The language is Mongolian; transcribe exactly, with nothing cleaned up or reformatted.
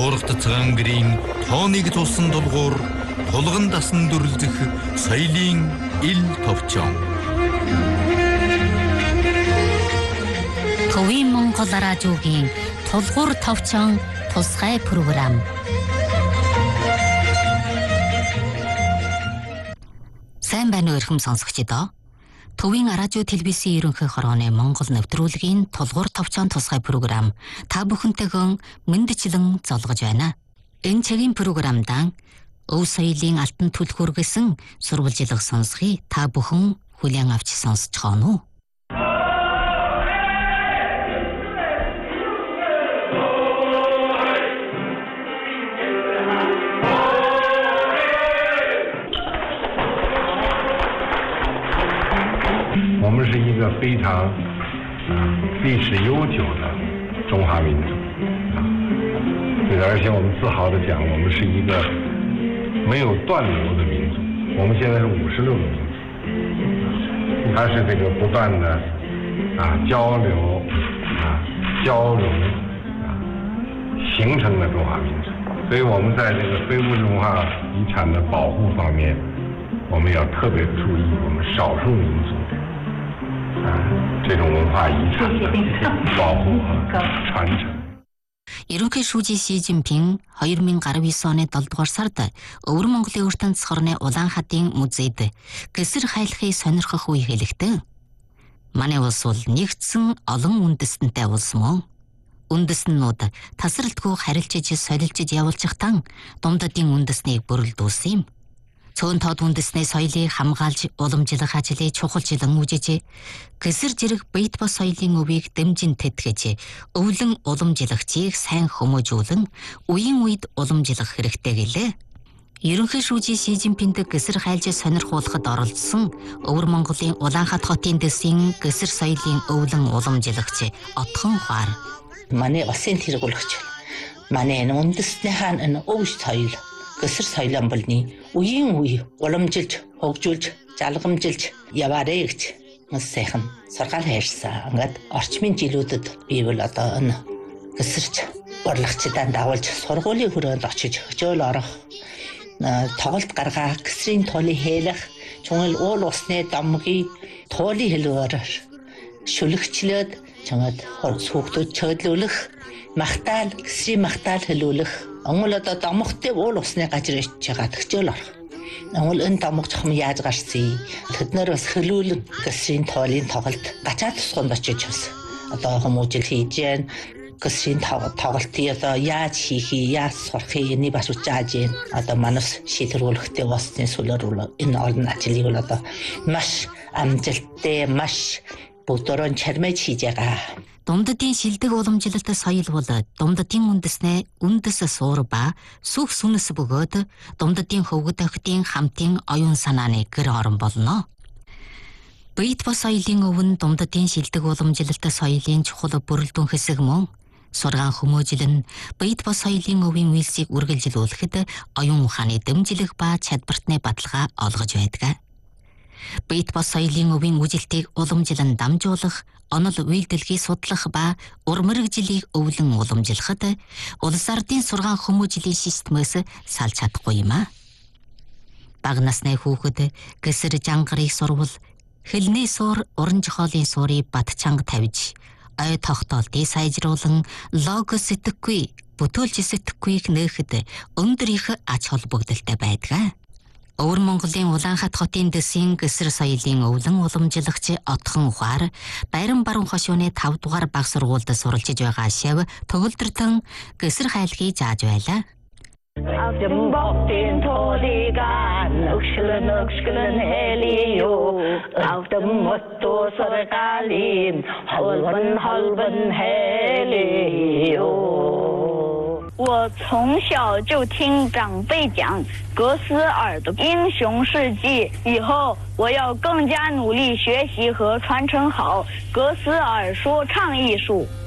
Урагт цагаан гэрийн тооныг тулсан дулгуур тулган дасан дүрлзэх соёлын ил товчон. Төвийн Монгол радиогийн тулгуур товчон тусгай програм. Сайн байна уу эрхэм сонсогчдоо. Төвийн радио телевизийн ерөнхий хорооны Монгол нэвтрүүлгийн тулгуур товчон тусгай програм та бүхэнтэйгэн мэндчлэн золгож байна. Энэ цагийн програмдаа өв соёлын алтан түлхүүр гэсэн сурвалжилга сонсхий та бүхэн хүлээн авч сонсцгоно уу? 我们是一个非常历史悠久的中华民族，而且我们自豪地讲，我们是一个没有断流的民族。我们现在是五十六个民族，它是这个不断的啊交流啊交融啊形成的中华民族。所以我们在这个非物质文化遗产的保护方面，我们要特别注意我们少数民族。 这种文化遗产的保护和传承。 Ерөнхий шүүжийн Си Жинпин two thousand twelve оны seven дугаар сард Өвөр Монголын ертөнц хорны Улаан хадын музейд гэсэр хайлахыг сонирхох үе хэлэхдээ манай улс бол нэгдсэн олон үндэстэнтэй улс мөн. Үндэстнүүд тасралтгүй харилцаж солилцож явуулчихтан дундадын үндэснийг бүрэлдүүлсэн юм. Цөөн тод үндэсний соёлыг хамгаалж уламжлах ажлыг чухалчлан үжиж, гэсэр зэрэг бит ба соёлын өвийг дэмжин тэтгэж, өвлөн уламжлагчийг сайн хүмүүжүүлэн, үеийн үед уламжлах хэрэгтэй гэлээ. Ерөнхий шүүжийн Си Жинпинд гэсэр хайлж сонирхуулахад оролцсон Өвөр Монголын Улаанхат хотын дэсийн гэсэр соёлын өвлөн уламжлагч Отхон Хуар. Манай улсын тэргүүлэгч, манай үндэсний хаан энэ өв соёл гэсэр соёлын болны үеийн үе уламжилж, хөгжүүлж, залгамжилж яваарэ гэж нас сайхан сургаал хайрсан. Ингээд орчмын жилүүдэд би бол одоо энэ гэсэрч урлагчдаа дагуулж сургуулийн хүрээнд очиж хичээл орох, тоглолт гаргаа, гэсрийн тоолыг хийлэх, чунгал уул усны домгийн тоолын хэлээр шүлэгчлээд чамд хүүхдүүд чөлөөлөх, магтаал, гэсрийн магтаал хэлүүлэх. Ангол одоо домогтой уул усны газар ич байгаа төгчөөл орох. Ангол энэ домог чухам яаж гарсан? Тэднэр бас хөлөөлөн гэсрийн тоолын тоглолт гачаа тусганд очиж бас одоо хүмүүжил хийж гэн гэсрийн тоглолтыг одоо яаж хийх, яаж сурах энийг бас учааж гэн. Одоо манас шийдвэрлэхтэй болсны сүлээр энэ олон ажлыг бол одоо маш амжилттай, маш бүгдөрөн чармэж хийж байгаа. Дундадын шилдэг уламжлалт соёл бол дундадын үндэснээ үндэс суур ба сүх сүнэс бөгөөд дундадын хөвгөд охидын хамтын оюун санааны гэр орон болно. Бит ба соёлын өвн дундадын шилдэг уламжлалт соёлын чухал бүрэлдэхүүн хэсэг мөн. Сургаан хүмүүжил нь бит ба соёлын өвийн үйлсийг үргэлжлүүлэхэд оюун ухааны дэмжлэг ба чадвартны баталгаа олгож байдаг. Бит ба соёлын өвийн үжилтийг уламжлан дамжуулах, онол үйлдэлгийг судлах ба ур мэргэжлийг өвлөн уламжлахад улс ардын сургаан хүмүүжлийн системээс салж чадахгүй юм а. Бага насны хүүхэд гэсэр жангарыг сурвал хэлний суур, уран зохиолын суурийг бат чанга тавьж, ой тогтоолтыг сайжруулан лого сэтгэхгүй, бүтээлч сэтгэхүйг нээхэд өндөр их ач холбогдолтой байдаг. Өвөр Монголын Улаанхат хотын дэсийн гэсэр соёлын өвлөн уламжлагч Отхон Хуар Баяран баруун хошууны five дугаар баг сургуульд суралцж байгаа шав төгөлдртөн гэсэр хайлхийг зааж байлаа. Автом боктын толиган өгшлөн өгшлөн хэлиё автом мотто саргалин холбон холбон хэлиё 我从小就听长辈讲格斯尔的英雄事迹，以后我要更加努力学习和传承好格斯尔说唱艺术。